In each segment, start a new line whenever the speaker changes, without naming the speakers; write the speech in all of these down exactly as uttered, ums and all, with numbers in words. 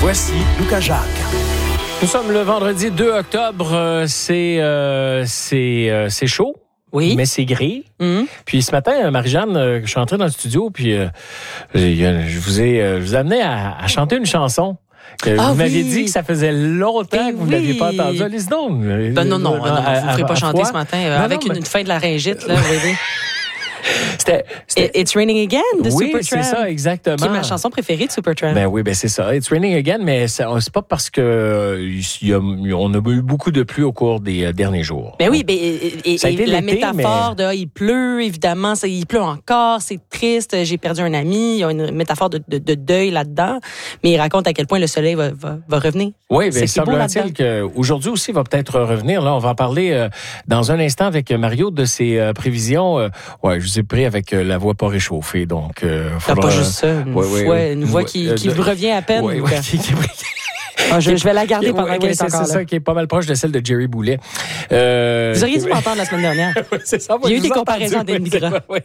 Voici Lucas Jacques.
Nous sommes le vendredi deux octobre. Euh, c'est, euh, c'est, euh, c'est chaud.
Oui.
Mais c'est gris.
Mm-hmm.
Puis ce matin, Marie-Jeanne, euh, je suis entré dans le studio, puis euh, je vous ai, euh, je vous ai amené à, à chanter une chanson. Que
ah,
vous m'aviez
oui.
dit que ça faisait longtemps
Ben
que vous
oui.
ne l'aviez pas entendu. Allez-y donc.
Ben non, non, non, non
à,
vous ne ferez pas
à,
chanter
à
ce matin euh,
non,
avec
non,
une,
mais...
fin de la ringite, là, vous voyez.
C'était, c'était...
It's Raining Again de
oui,
Supertramp.
c'est ça, exactement.
Qui est ma chanson préférée de Supertramp.
Ben oui, ben c'est ça. It's Raining Again, mais c'est, c'est pas parce que euh, y a, on a eu beaucoup de pluie au cours des euh, derniers jours.
Ben oui, ben, et, et,
ça a été
et la
l'été,
métaphore
mais...
de ah, il pleut, évidemment, ça, il pleut encore, c'est triste, j'ai perdu un ami, il y a une métaphore de, de, de deuil là-dedans, mais il raconte à quel point le soleil va, va, va revenir.
Oui, bien, semblerait-il qu'aujourd'hui aussi, il va peut-être revenir. Là, on va en parler euh, dans un instant avec Mario de ses euh, prévisions. Euh, ouais, je vous ai pris avec euh, la voix pas réchauffée, donc... Euh, faudra...
Pas juste ça, une,
ouais,
voix,
ouais,
une voix qui, euh, qui de... revient à peine.
Ouais, ouais, qui, qui...
Ah, je, je vais la garder pendant
ouais,
qu'elle
ouais,
est
c'est,
encore
c'est
là.
ça, qui est pas mal proche de celle de Jerry Boulet. Euh,
vous auriez dû m'entendre la semaine dernière.
c'est ça,
il y a eu des comparaisons des migrants.
Ouais,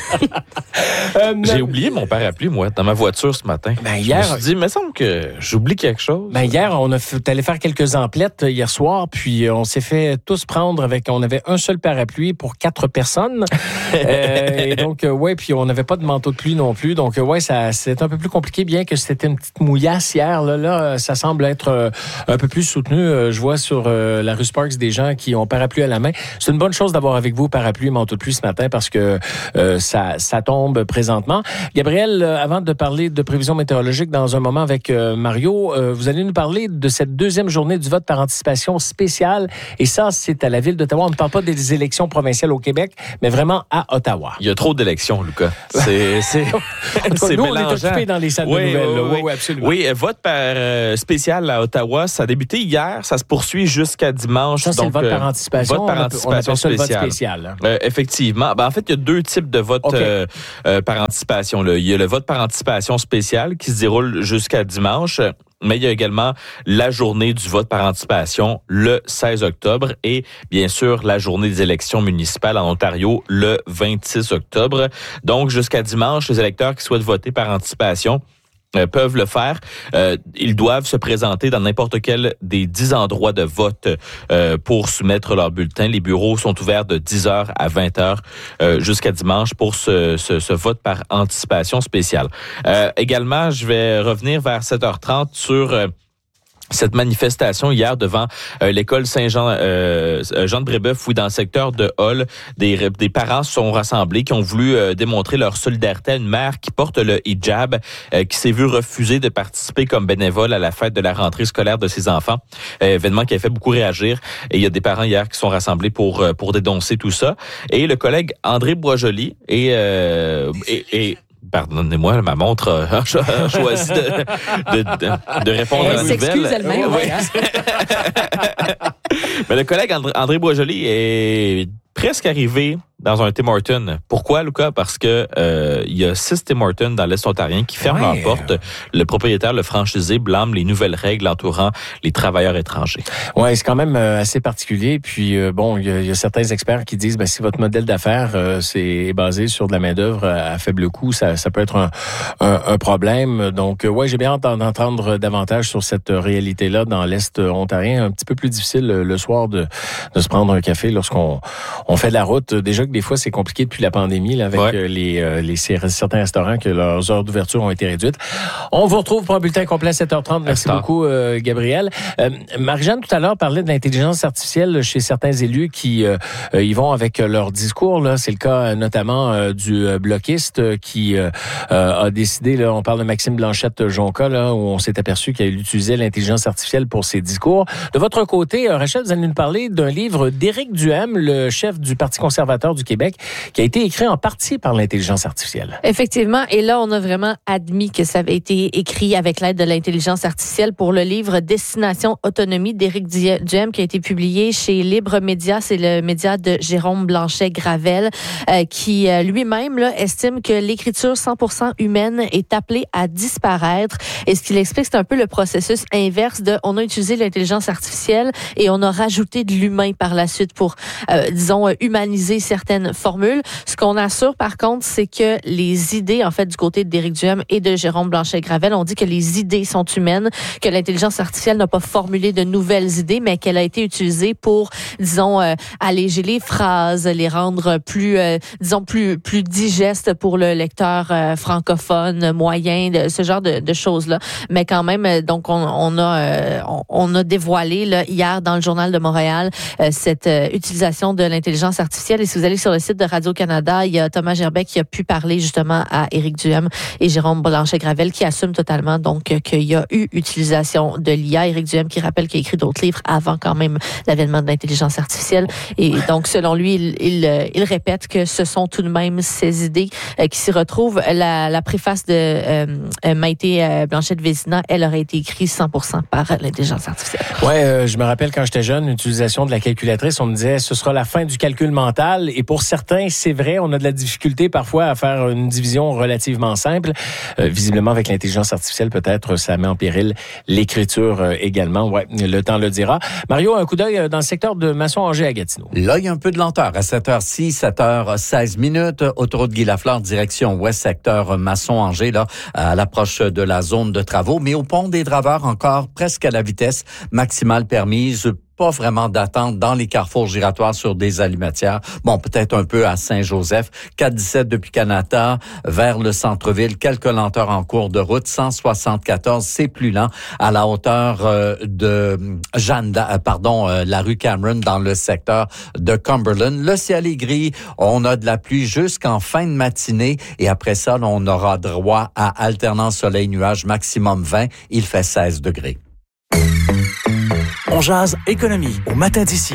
euh,
J'ai oublié mon parapluie, moi, dans ma voiture ce matin.
Ben, hier,
je me suis dit, il me semble que j'oublie quelque chose.
Ben, hier, on a fait, allé faire quelques emplettes hier soir, puis on s'est fait tous prendre avec, on avait un seul parapluie pour quatre personnes. euh, et donc, euh, ouais, puis on n'avait pas de manteau de pluie non plus. Donc, euh, ouais, ça, c'est un peu plus compliqué, bien que c'était une petite mouillasse hier. Là, là ça semble être euh, un peu plus soutenu. Euh, je vois sur euh, la rue Sparks des gens qui ont parapluie à la main. C'est une bonne chose d'avoir avec vous parapluie et manteau de pluie ce matin parce que euh, ça, ça tombe présentement. Gabriel, euh, avant de parler de prévisions météorologiques dans un moment avec euh, Mario, euh, vous allez nous parler de cette deuxième journée du vote par anticipation spéciale. Et ça, c'est à la ville d'Ottawa. On ne parle pas des élections provinciales au Québec, mais vraiment à Ottawa.
Il y a trop d'élections, Lucas. C'est, c'est,
c'est nous, mélangeant. On est occupés dans les salles
oui,
de nouvelles.
Oui,
oui,
oui,
oui, absolument.
Oui, vote par euh, spécial à Ottawa, ça a débuté hier, ça se poursuit jusqu'à dimanche.
Ça, c'est
donc,
le vote par anticipation.
Vote par
on
anticipation
on ça le vote
spécial.
spécial.
Euh, effectivement. Ben, en fait, il y a deux types de vote okay. euh, euh, par anticipation. Là. Il y a le vote par anticipation spécial qui se déroule jusqu'à dimanche. Mais il y a également la journée du vote par anticipation le seize octobre et bien sûr la journée des élections municipales en Ontario le vingt-six octobre. Donc jusqu'à dimanche, les électeurs qui souhaitent voter par anticipation Euh, peuvent le faire. Euh, ils doivent se présenter dans n'importe quel des dix endroits de vote euh, pour soumettre leur bulletin. Les bureaux sont ouverts de dix heures à vingt heures euh, jusqu'à dimanche pour ce, ce, ce vote par anticipation spéciale. Euh, également, je vais revenir vers sept heures trente sur... Euh, cette manifestation hier devant euh, l'école Saint-Jean euh, Jean de Brébeuf, oui, dans le secteur de Hull, des, des parents se sont rassemblés qui ont voulu euh, démontrer leur solidarité à une mère qui porte le hijab, euh, qui s'est vue refuser de participer comme bénévole à la fête de la rentrée scolaire de ses enfants. Euh, événement qui a fait beaucoup réagir. Et il y a des parents hier qui sont rassemblés pour pour dénoncer tout ça. Et le collègue André Boisjoli et euh, et, et pardonnez-moi, ma montre a choisi de, de, de, de répondre
elle
à la
s'excuse
nouvelle.
Elle-même,
oui. Mais le collègue André, André Boisjoli est presque arrivé dans un Tim Hortons. Pourquoi, Lucas? Parce que euh, il y a six Tim Hortons dans l'Est ontarien qui ferment ouais. leurs portes. Le propriétaire, le franchisé, blâme les nouvelles règles entourant les travailleurs étrangers.
Oui, c'est quand même euh, assez particulier. Puis, euh, bon, il y, y a certains experts qui disent, ben, si votre modèle d'affaires euh, c'est basé sur de la main-d'œuvre à faible coût, ça, ça peut être un, un, un problème. Donc, euh, ouais, j'ai bien hâte d'entendre davantage sur cette réalité-là dans l'Est ontarien. Un petit peu plus difficile le, le soir de, de se prendre un café lorsqu'on on fait de la route. Déjà que des fois, c'est compliqué depuis la pandémie, là, avec ouais. les, euh, les certains restaurants que leurs heures d'ouverture ont été réduites. On vous retrouve pour un bulletin complet à sept heures trente. Merci Instant. beaucoup, euh, Gabriel. Euh, Marie-Jeanne, tout à l'heure, parlait de l'intelligence artificielle chez certains élus qui euh, y vont avec leur discours. Là. C'est le cas notamment euh, du bloquiste euh, qui euh, a décidé, là, on parle de Maxime Blanchette-Jonca, là, où on s'est aperçu qu'il utilisait l'intelligence artificielle pour ses discours. De votre côté, euh, Rachel, vous allez nous parler d'un livre d'Éric Duhem, le chef du Parti conservateur du Québec, qui a été écrit en partie par l'intelligence artificielle.
Effectivement, et là, on a vraiment admis que ça avait été écrit avec l'aide de l'intelligence artificielle pour le livre Destination Autonomie d'Éric Duhem, qui a été publié chez Libre Média. C'est le média de Jérôme Blanchet-Gravel, euh, qui euh, lui-même là, estime que l'écriture cent pour cent humaine est appelée à disparaître. Et ce qu'il explique, c'est un peu le processus inverse de on a utilisé l'intelligence artificielle et on a rajouté de l'humain par la suite pour, euh, disons, humaniser certaines certaines formules. Ce qu'on assure, par contre, c'est que les idées, en fait, du côté d'Éric Duhem et de Jérôme Blanchet-Gravel, on dit que les idées sont humaines, que l'intelligence artificielle n'a pas formulé de nouvelles idées, mais qu'elle a été utilisée pour, disons, euh, alléger les phrases, les rendre plus, euh, disons, plus plus digestes pour le lecteur euh, francophone moyen, de, ce genre de, de choses-là. Mais quand même, euh, donc, on, on a euh, on, on a dévoilé là, hier dans le Journal de Montréal euh, cette euh, utilisation de l'intelligence artificielle. Et si vous allez sur le site de Radio-Canada, il y a Thomas Gerbet qui a pu parler justement à Éric Duhem et Jérôme Blanchet-Gravel qui assument totalement donc qu'il y a eu utilisation de l'I A. Éric Duhem qui rappelle qu'il a écrit d'autres livres avant quand même l'avènement de l'intelligence artificielle. Et donc, selon lui, il, il, il répète que ce sont tout de même ces idées euh, qui s'y retrouvent. La, la préface de euh, Maïté euh, Blanchette-Vézina, elle aurait été écrite cent pour cent par l'intelligence artificielle.
Ouais, euh, je me rappelle quand j'étais jeune, l'utilisation de la calculatrice, on me disait ce sera la fin du calcul mental. Et pour certains, c'est vrai, on a de la difficulté parfois à faire une division relativement simple. Euh, visiblement, avec l'intelligence artificielle, peut-être ça met en péril l'écriture euh, également. Ouais, le temps le dira. Mario, un coup d'œil dans le secteur de Masson-Angers à Gatineau.
Là, il y a un peu de lenteur. À sept heures six, sept heures seize minutes, autoroute Guy Lafleur, direction ouest, secteur Masson-Angers, là, à l'approche de la zone de travaux. Mais au pont des Draveurs, encore presque à la vitesse maximale permise. Pas vraiment d'attente dans les carrefours giratoires sur des allumetières. Bon, peut-être un peu à Saint-Joseph. quatre dix-sept depuis Canada vers le centre-ville. Quelques lenteurs en cours de route. cent soixante-quatorze, c'est plus lent à la hauteur euh, de Jeanne, euh, pardon, euh, la rue Cameron dans le secteur de Cumberland. Le ciel est gris. On a de la pluie jusqu'en fin de matinée et après ça, on aura droit à alternance soleil-nuage maximum vingt. Il fait seize degrés.
On jase économie au matin d'ici.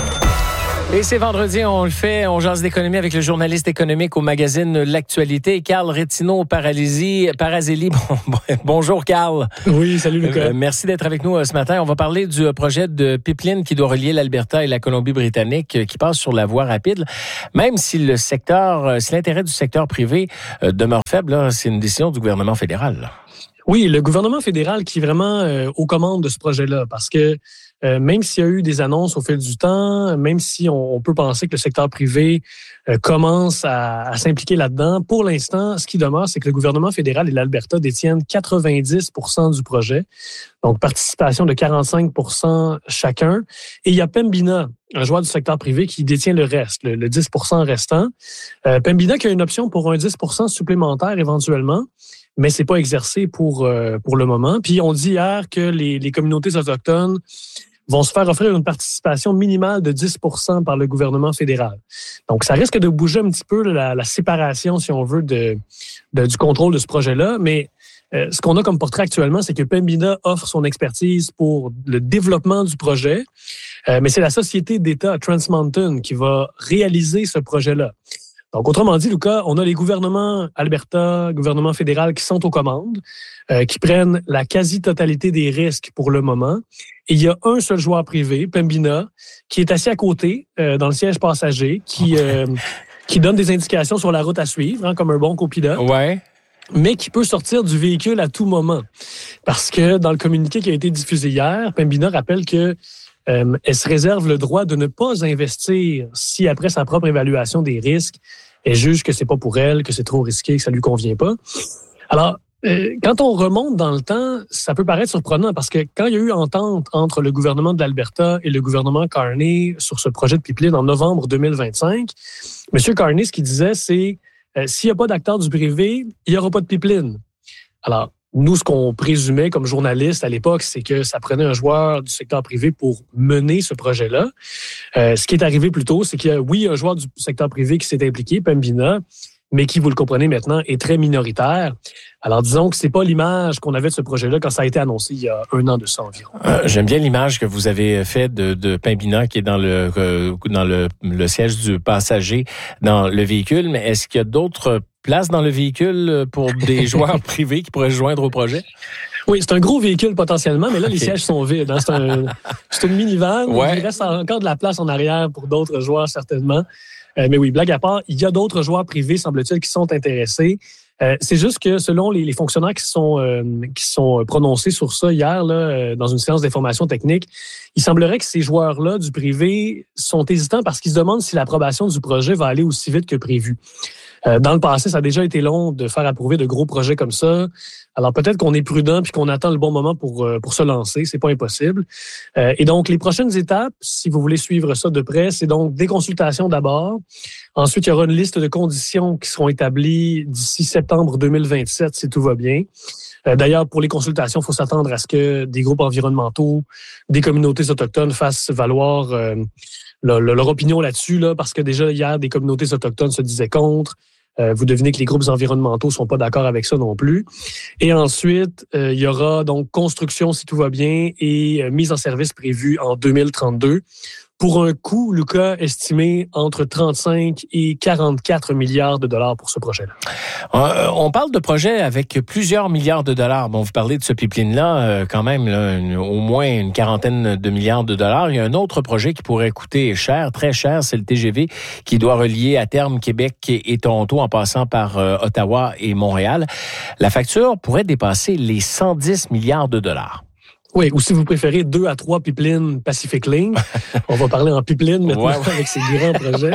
Et c'est vendredi, on le fait, on jase d'économie avec le journaliste économique au magazine L'Actualité, Carl Rétino Paralysi, Parazeli. Bon, bonjour Carl.
Oui, salut Lucas. Euh,
merci d'être avec nous euh, ce matin. On va parler du projet de pipeline qui doit relier l'Alberta et la Colombie-Britannique euh, qui passe sur la voie rapide. Même si le secteur, euh, si l'intérêt du secteur privé euh, demeure faible, là, c'est une décision du gouvernement fédéral. Là.
Oui, le gouvernement fédéral qui est vraiment euh, aux commandes de ce projet-là, parce que euh, même s'il y a eu des annonces au fil du temps, même si on, on peut penser que le secteur privé euh, commence à, à s'impliquer là-dedans, pour l'instant, ce qui demeure, c'est que le gouvernement fédéral et l'Alberta détiennent quatre-vingt-dix pour cent du projet, donc participation de quarante-cinq pour cent chacun. Et il y a Pembina, un joueur du secteur privé, qui détient le reste, le, le dix pour cent restant. Euh, Pembina qui a une option pour un dix pour cent supplémentaire éventuellement, mais c'est pas exercé pour euh, pour le moment. Puis on dit hier que les, les communautés autochtones vont se faire offrir une participation minimale de dix pour cent par le gouvernement fédéral. Donc, ça risque de bouger un petit peu la, la séparation, si on veut, de, de du contrôle de ce projet-là. Mais euh, ce qu'on a comme portrait actuellement, c'est que Pembina offre son expertise pour le développement du projet, euh, mais c'est la société d'État Trans Mountain qui va réaliser ce projet-là. Donc, autrement dit, Lucas, on a les gouvernements Alberta, gouvernement fédéral qui sont aux commandes, euh, qui prennent la quasi-totalité des risques pour le moment. Et il y a un seul joueur privé, Pembina, qui est assis à côté, euh, dans le siège passager, qui euh, qui donne des indications sur la route à suivre, hein, comme un bon copilote.
Ouais.
Mais qui peut sortir du véhicule à tout moment. Parce que dans le communiqué qui a été diffusé hier, Pembina rappelle que Euh, elle se réserve le droit de ne pas investir si, après sa propre évaluation des risques, elle juge que c'est pas pour elle, que c'est trop risqué, que ça lui convient pas. Alors, euh, quand on remonte dans le temps, ça peut paraître surprenant parce que quand il y a eu entente entre le gouvernement de l'Alberta et le gouvernement Carney sur ce projet de pipeline en novembre deux mille vingt-cinq, M. Carney, ce qu'il disait, c'est euh, s'il n'y a pas d'acteurs du privé, il n'y aura pas de pipeline. Alors, nous, ce qu'on présumait comme journalistes à l'époque, c'est que ça prenait un joueur du secteur privé pour mener ce projet-là. Euh, ce qui est arrivé plus tôt, c'est qu'il y a, oui, un joueur du secteur privé qui s'est impliqué, Pembina, mais qui, vous le comprenez maintenant, est très minoritaire. Alors, disons que c'est pas l'image qu'on avait de ce projet-là quand ça a été annoncé il y a un an de ça environ.
Euh, j'aime bien l'image que vous avez faite de, de Pembina qui est dans le euh, dans le, le siège du passager dans le véhicule. Mais est-ce qu'il y a d'autres places dans le véhicule pour des joueurs privés qui pourraient se joindre au projet?
Oui, c'est un gros véhicule potentiellement, mais là,
okay.
les sièges sont vides. Hein. C'est, un, c'est une minivan.
Ouais.
Il reste encore de la place en arrière pour d'autres joueurs, certainement. Euh, mais oui, blague à part, il y a d'autres joueurs privés, semble-t-il, qui sont intéressés. Euh, c'est juste que selon les, les fonctionnaires qui sont euh, qui sont prononcés sur ça hier là, euh, dans une séance d'information technique, il semblerait que ces joueurs-là du privé sont hésitants parce qu'ils se demandent si l'approbation du projet va aller aussi vite que prévu. Euh, dans le passé, ça a déjà été long de faire approuver de gros projets comme ça. Alors peut-être qu'on est prudent puis qu'on attend le bon moment pour euh, pour se lancer, c'est pas impossible. Euh, et donc les prochaines étapes, si vous voulez suivre ça de près, c'est donc des consultations d'abord. Ensuite, il y aura une liste de conditions qui seront établies d'ici septembre deux mille vingt-sept si tout va bien. Euh, d'ailleurs, pour les consultations, il faut s'attendre à ce que des groupes environnementaux, des communautés autochtones fassent valoir euh, leur, leur opinion là-dessus, là, parce que déjà hier, des communautés autochtones se disaient contre. Euh, vous devinez que les groupes environnementaux sont pas d'accord avec ça non plus. Et ensuite, euh, il y aura donc construction, si tout va bien, et euh, mise en service prévue en deux mille trente-deux. Pour un coût, Lucas, estimé entre trente-cinq et quarante-quatre milliards de dollars pour ce projet-là.
Euh, on parle de projets avec plusieurs milliards de dollars. Bon, vous parlez de ce pipeline-là, euh, quand même, là, une, au moins une quarantaine de milliards de dollars. Il y a un autre projet qui pourrait coûter cher, très cher, c'est le T G V, qui doit relier à terme Québec et, et Toronto en passant par euh, Ottawa et Montréal. La facture pourrait dépasser les cent dix milliards de dollars.
Oui, ou si vous préférez, deux à trois pipelines Pacific Link. On va parler en pipeline maintenant ouais, ouais. avec ces grands projets.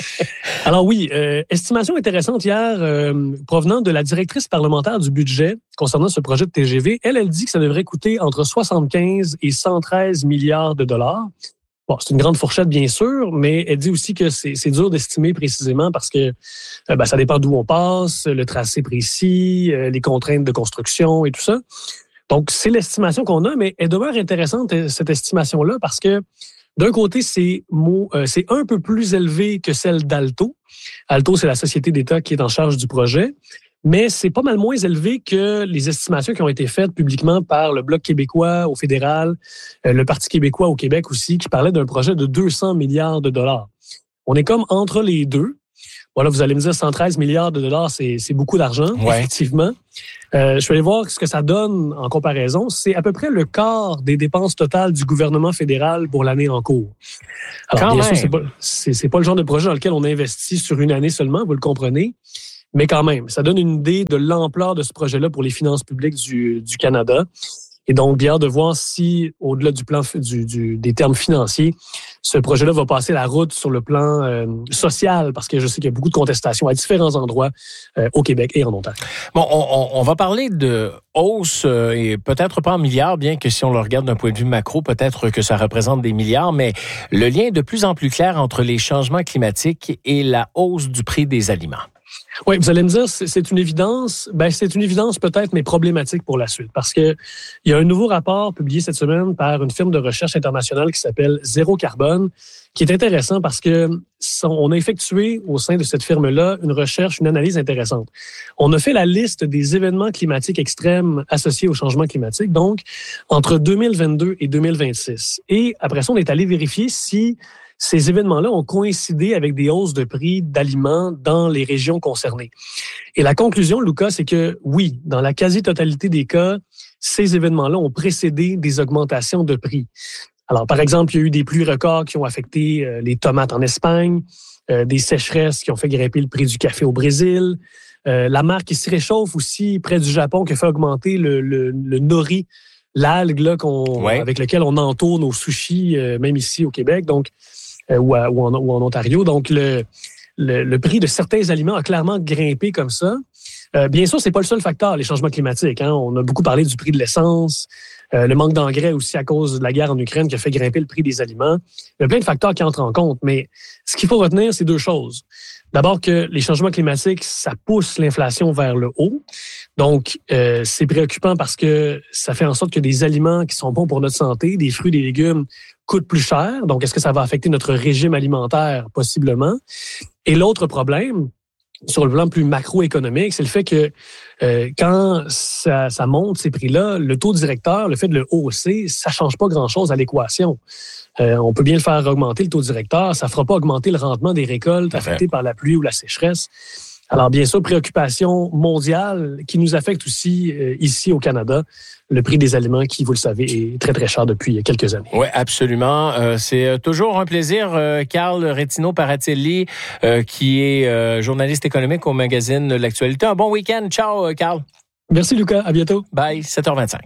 Alors oui, euh, estimation intéressante hier euh, provenant de la directrice parlementaire du budget concernant ce projet de T G V. Elle, elle dit que ça devrait coûter entre soixante-quinze et cent treize milliards de dollars. Bon, c'est une grande fourchette, bien sûr, mais elle dit aussi que c'est, c'est dur d'estimer précisément parce que euh, ben, ça dépend d'où on passe, le tracé précis, euh, les contraintes de construction et tout ça. Donc, c'est l'estimation qu'on a, mais elle demeure intéressante, cette estimation-là, parce que d'un côté, c'est, euh, c'est un peu plus élevé que celle d'Alto. Alto, c'est la société d'État qui est en charge du projet, mais c'est pas mal moins élevé que les estimations qui ont été faites publiquement par le Bloc québécois au fédéral, euh, le Parti québécois au Québec aussi, qui parlait d'un projet de deux cents milliards de dollars. On est comme entre les deux. Voilà, vous allez me dire cent treize milliards de dollars, c'est, c'est beaucoup d'argent, ouais. effectivement. Euh, je vais aller voir ce que ça donne en comparaison. C'est à peu près le quart des dépenses totales du gouvernement fédéral pour l'année en cours. Alors, quand bien même. sûr, c'est pas, c'est, c'est pas le genre de projet dans lequel on investit sur une année seulement, vous le comprenez. Mais quand même, ça donne une idée de l'ampleur de ce projet-là pour les finances publiques du, du Canada. Et donc, bien de voir si, au-delà du plan du, du, des termes financiers, ce projet-là va passer la route sur le plan euh, social, parce que je sais qu'il y a beaucoup de contestations à différents endroits euh, au Québec et en Ontario.
Bon, on, on va parler de hausse, euh, et peut-être pas en milliards, bien que si on le regarde d'un point de vue macro, peut-être que ça représente des milliards, mais le lien est de plus en plus clair entre les changements climatiques et la hausse du prix des aliments.
Oui, vous allez me dire, c'est, c'est une évidence. Ben, c'est une évidence peut-être, mais problématique pour la suite. Parce que il y a un nouveau rapport publié cette semaine par une firme de recherche internationale qui s'appelle Zéro Carbone, qui est intéressant parce que on a effectué au sein de cette firme-là une recherche, une analyse intéressante. On a fait la liste des événements climatiques extrêmes associés au changement climatique, donc entre deux mille vingt-deux et deux mille vingt-six. Et après ça, on est allé vérifier si ces événements-là ont coïncidé avec des hausses de prix d'aliments dans les régions concernées. Et la conclusion, Lucas, c'est que oui, dans la quasi-totalité des cas, ces événements-là ont précédé des augmentations de prix. Alors, par exemple, il y a eu des pluies records qui ont affecté euh, les tomates en Espagne, euh, des sécheresses qui ont fait grimper le prix du café au Brésil, euh, la mer qui se réchauffe aussi près du Japon qui a fait augmenter le, le, le nori, l'algue là, qu'on, ouais. avec lequel on entoure nos sushis, euh, même ici au Québec. Donc, Euh, ou, à, ou, en, ou en Ontario. Donc, le, le, le prix de certains aliments a clairement grimpé comme ça. Euh, bien sûr, c'est pas le seul facteur, les changements climatiques. Hein. On a beaucoup parlé du prix de l'essence, euh, le manque d'engrais aussi à cause de la guerre en Ukraine qui a fait grimper le prix des aliments. Il y a plein de facteurs qui entrent en compte, mais ce qu'il faut retenir, c'est deux choses. D'abord que les changements climatiques, ça pousse l'inflation vers le haut. Donc, euh, c'est préoccupant parce que ça fait en sorte que des aliments qui sont bons pour notre santé, des fruits, des légumes, coûtent plus cher. Donc, est-ce que ça va affecter notre régime alimentaire? Possiblement. Et l'autre problème, sur le plan plus macroéconomique, c'est le fait que euh, quand ça, ça monte, ces prix-là, le taux directeur, le fait de le hausser, ça change pas grand-chose à l'équation. Euh, on peut bien le faire augmenter, le taux directeur, ça fera pas augmenter le rendement des récoltes affectées par la pluie ou la sécheresse. Alors, bien sûr, préoccupation mondiale qui nous affecte aussi euh, ici au Canada. Le prix des aliments qui, vous le savez, est très, très cher depuis quelques années.
Oui, absolument. Euh, c'est toujours un plaisir. Euh, Carl Retino-Paratelli, euh, qui est euh, journaliste économique au magazine L'Actualité. Un bon week-end. Ciao, euh, Carl.
Merci, Lucas. À bientôt.
Bye, sept heures vingt-cinq.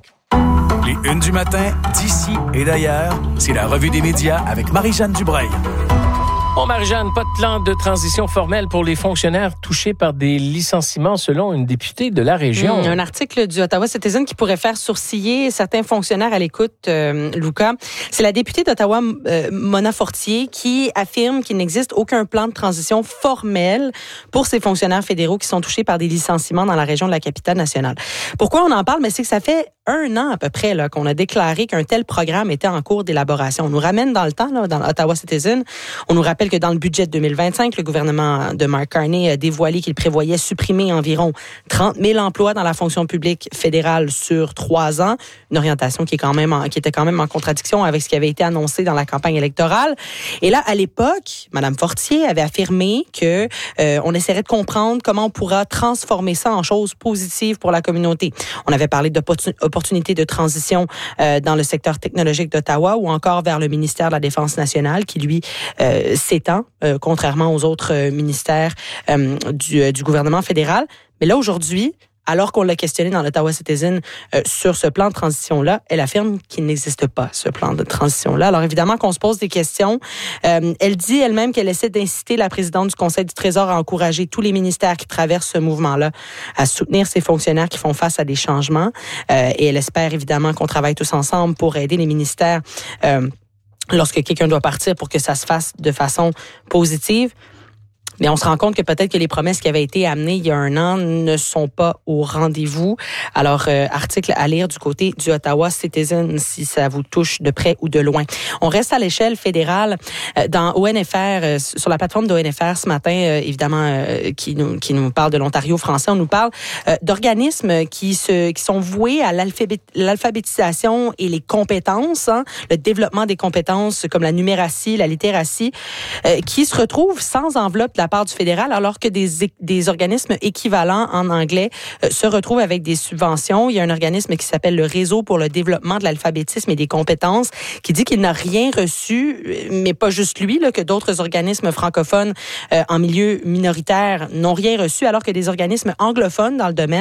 Les Une du matin, d'ici et d'ailleurs, c'est la revue des médias avec Marie-Jeanne Dubreuil.
Bon, Marie-Jeanne, pas de plan de transition formelle pour les fonctionnaires touchés par des licenciements selon une députée de la région.
Mmh, un article du Ottawa Citizen qui pourrait faire sourciller certains fonctionnaires à l'écoute, euh, Lucas. C'est la députée d'Ottawa, euh, Mona Fortier, qui affirme qu'il n'existe aucun plan de transition formel pour ces fonctionnaires fédéraux qui sont touchés par des licenciements dans la région de la capitale nationale. Pourquoi on en parle? Mais c'est que ça fait un an à peu près là, qu'on a déclaré qu'un tel programme était en cours d'élaboration. On nous ramène dans le temps, là, dans Ottawa Citizen. On nous rappelle que dans le budget de deux mille vingt-cinq, le gouvernement de Mark Carney a dévoilé qu'il prévoyait supprimer environ trente mille emplois dans la fonction publique fédérale sur trois ans. Une orientation qui est quand même en, qui était quand même en contradiction avec ce qui avait été annoncé dans la campagne électorale. Et là, à l'époque, Mme Fortier avait affirmé que euh, on essaierait de comprendre comment on pourra transformer ça en choses positives pour la communauté. On avait parlé d'opportunités de transition euh, dans le secteur technologique d'Ottawa ou encore vers le ministère de la Défense nationale qui, lui, euh, s'étend, euh, contrairement aux autres euh, ministères euh, du, euh, du gouvernement fédéral. Mais là, aujourd'hui, alors qu'on l'a questionné dans l'Ottawa Citizen euh, sur ce plan de transition-là, elle affirme qu'il n'existe pas, ce plan de transition-là. Alors évidemment qu'on se pose des questions. Euh, elle dit elle-même qu'elle essaie d'inciter la présidente du Conseil du Trésor à encourager tous les ministères qui traversent ce mouvement-là à soutenir ces fonctionnaires qui font face à des changements. Euh, et elle espère évidemment qu'on travaille tous ensemble pour aider les ministères euh, lorsque quelqu'un doit partir pour que ça se fasse de façon positive. Mais on se rend compte que peut-être que les promesses qui avaient été amenées il y a un an ne sont pas au rendez-vous. Alors, euh, article à lire du côté du Ottawa Citizen si ça vous touche de près ou de loin. On reste à l'échelle fédérale. Euh, dans O N F R, euh, sur la plateforme d'O N F R ce matin, euh, évidemment, euh, qui nous qui nous parle de l'Ontario français, on nous parle euh, d'organismes qui se qui sont voués à l'alphabét, l'alphabétisation et les compétences, hein, le développement des compétences comme la numératie, la littératie, euh, qui se retrouvent sans enveloppe de la part du fédéral, alors que des, des organismes équivalents en anglais euh, se retrouvent avec des subventions. Il y a un organisme qui s'appelle le Réseau pour le développement de l'alphabétisme et des compétences qui dit qu'il n'a rien reçu, mais pas juste lui, là, que d'autres organismes francophones euh, en milieu minoritaire n'ont rien reçu, alors que des organismes anglophones dans le domaine